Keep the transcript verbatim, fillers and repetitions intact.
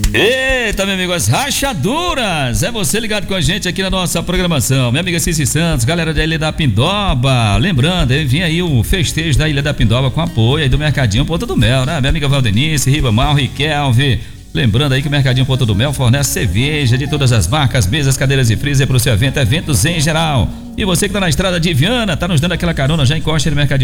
Eita, meu amigo, as rachaduras. É você ligado com a gente aqui na nossa programação. Minha amiga Cici Santos, galera da Ilha da Pindoba. Lembrando, hein, vem aí o festejo da Ilha da Pindoba com apoio aí do Mercadinho Ponta do Mel, né? Minha amiga Valdenice, Ribamar, Riquelme. Lembrando aí que o Mercadinho Ponta do Mel fornece cerveja de todas as marcas, mesas, cadeiras e freezer para o seu evento, eventos em geral. E você que tá na estrada de Viana, tá nos dando aquela carona, já encosta no Mercadinho